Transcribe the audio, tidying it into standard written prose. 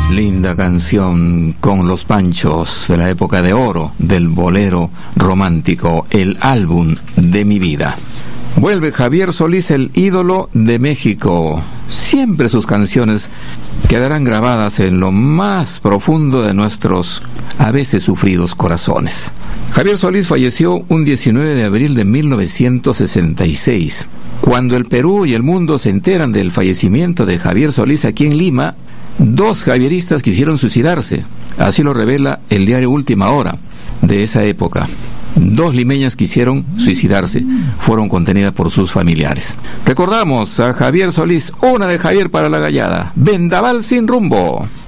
Linda canción con los Panchos de la época de oro del bolero romántico, el álbum de mi vida. Vuelve Javier Solís, el ídolo de México. Siempre sus canciones quedarán grabadas en lo más profundo de nuestros a veces sufridos corazones. Javier Solís falleció un 19 de abril de 1966. Cuando el Perú y el mundo se enteran del fallecimiento de Javier Solís aquí en Lima, 2 javieristas quisieron suicidarse. Así lo revela el diario Última Hora de esa época. 2 limeñas quisieron suicidarse, fueron contenidas por sus familiares. Recordamos a Javier Solís, una de Javier para la Gallada, Vendaval sin rumbo.